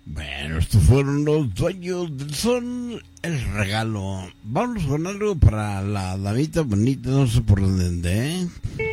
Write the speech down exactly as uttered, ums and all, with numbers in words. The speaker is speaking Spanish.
Bueno, estos fueron los dueños del sol, el regalo. Vamos con algo para la damita bonita, no sé por dónde, ¿eh?